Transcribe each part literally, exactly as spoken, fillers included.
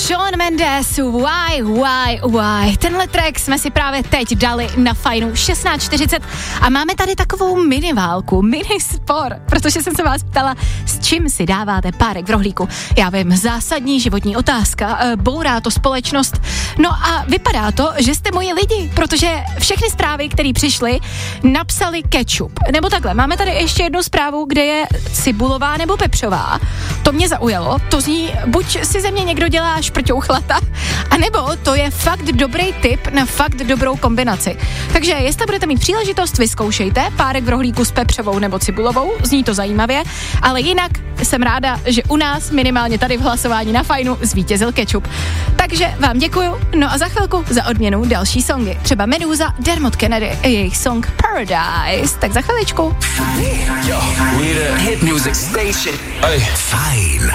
Shawn Mendes, why, why, why. Tenhle track jsme si právě teď dali na Fajnu šestnáct čtyřicet a máme tady takovou mini válku, mini spor, protože jsem se vás ptala, s čím si dáváte párek v rohlíku. Já vím, zásadní životní otázka, bourá to společnost. No a vypadá to, že jste moji lidi, protože všechny zprávy, které přišly, napsali ketchup. Nebo takhle, máme tady ještě jednu zprávu, kde je cibulová nebo pepřová. To mě zaujalo, to zní, buď si ze mě někdo dělá šprťouchlata, anebo to je fakt dobrý tip na fakt dobrou kombinaci. Takže jestli budete mít příležitost, vyzkoušejte párek v rohlíku s pepřovou nebo cibulovou, zní to zajímavě, ale jinak jsem ráda, že u nás minimálně tady v hlasování na Fajnu zvítězil ketchup. Takže vám děkuju, no a za chvilku za odměnu další songy. Třeba Meduza, Dermot Kennedy a jejich song Paradise. Tak za chviličku. Yo, we the hit music station. Hey. Fajn.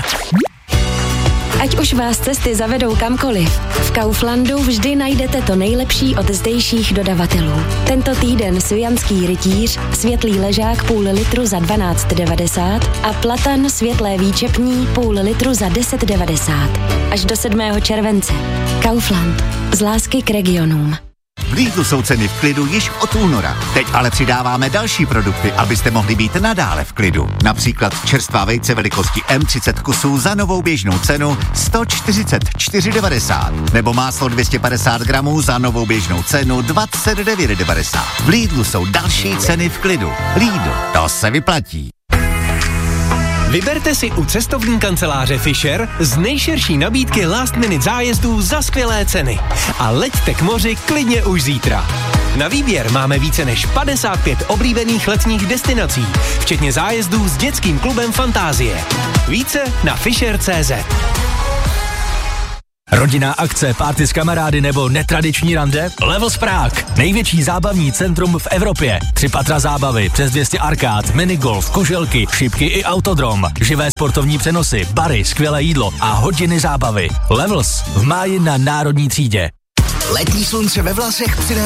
Ať už vás cesty zavedou kamkoliv, v Kauflandu vždy najdete to nejlepší od zdejších dodavatelů. Tento týden sujanský rytíř, světlý ležák půl litru za dvanáct devadesát a platan světlé výčepní půl litru za deset devadesát. Až do sedmého července. Kaufland. Z lásky k regionům. V Lidlu jsou ceny v klidu již od února. Teď ale přidáváme další produkty, abyste mohli být nadále v klidu. Například čerstvá vejce velikosti M třicet kusů za novou běžnou cenu sto čtyřicet čtyři devadesát. Nebo máslo dvě stě padesát gramů za novou běžnou cenu dvacet devět devadesát. V Lidlu jsou další ceny v klidu. Lidl, to se vyplatí. Vyberte si u cestovní kanceláře Fisher z nejširší nabídky last minute zájezdů za skvělé ceny. A leďte k moři klidně už zítra. Na výběr máme více než padesát pět oblíbených letních destinací, včetně zájezdů s dětským klubem Fantázie. Více na fisher tečka cé zet. Rodinná akce, party s kamarády nebo netradiční rande? Levels Prague. Největší zábavní centrum v Evropě. Tři patra zábavy, přes dvě stě arkád, minigolf, kuželky, šipky i autodrom. Živé sportovní přenosy, bary, skvělé jídlo a hodiny zábavy. Levels v máji na Národní třídě. Letní slunce ve vlasech přináší